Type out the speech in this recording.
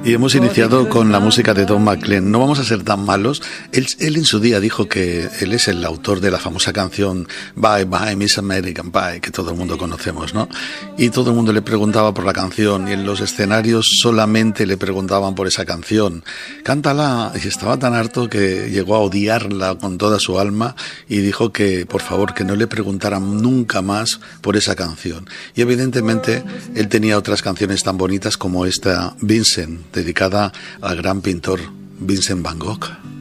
Y hemos iniciado con la música de Don McLean. No vamos a ser tan malos. Él en su día dijo que él es el autor de la famosa canción Bye Bye Miss American Pie, que todo el mundo conocemos, ¿no? Y todo el mundo le preguntaba por la canción, y en los escenarios solamente le preguntaban por esa canción. Cántala. Y estaba tan harto que llegó a odiarla con toda su alma y dijo que, por favor, que no le preguntaran nunca más por esa canción. Y evidentemente él tenía otras canciones tan bonitas como esta Vincent, dedicada al gran pintor Vincent Van Gogh.